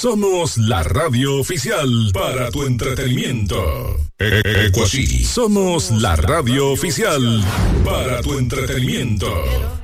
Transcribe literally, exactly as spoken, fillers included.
Somos la radio oficial para tu entretenimiento. Ecuasí. Somos la radio oficial para tu entretenimiento.